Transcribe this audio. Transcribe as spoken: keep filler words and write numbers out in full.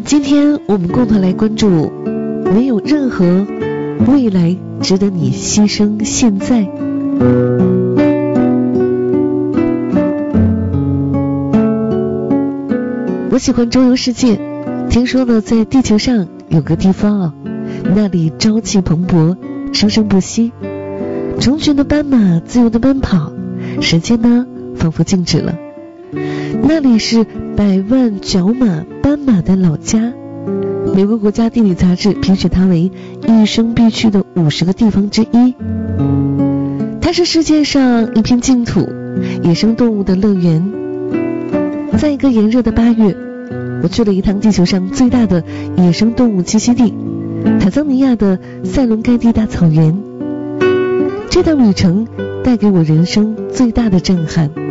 今天我们共同来关注，没有任何未来值得你牺牲现在。我喜欢周游世界，听说呢，在地球上有个地方啊，那里朝气蓬勃，生生不息，成群的斑马自由的奔跑，时间呢仿佛静止了。那里是百万角马斑马的老家，美国国家地理杂志评选它为一生必去的五十个地方之一。它是世界上一片净土，野生动物的乐园。在一个炎热的八月，我去了一趟地球上最大的野生动物栖息地——坦桑尼亚的塞伦盖蒂大草原。这趟旅程带给我人生最大的震撼。